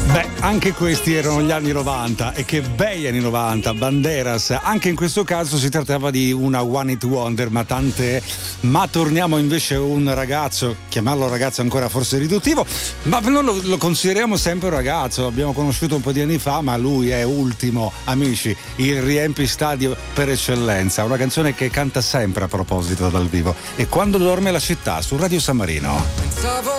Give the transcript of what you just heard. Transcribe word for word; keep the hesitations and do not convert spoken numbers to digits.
Beh, anche questi erano gli anni novanta, e che bei anni novanta, Banderas. Anche in questo caso si trattava di una one hit wonder, ma tante. Ma torniamo invece a un ragazzo, chiamarlo ragazzo è ancora forse riduttivo, ma noi lo, lo consideriamo sempre un ragazzo, l'abbiamo conosciuto un po' di anni fa, ma lui è Ultimo, amici, il riempi stadio per eccellenza, una canzone che canta sempre a proposito dal vivo. E quando dorme la città su Radio San Marino. Pensavo